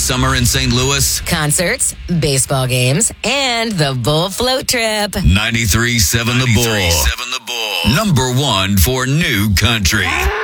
summer in St. Louis? Concerts, baseball games, and the Bull Float Trip. 93.7 The Bull. Number one for new country.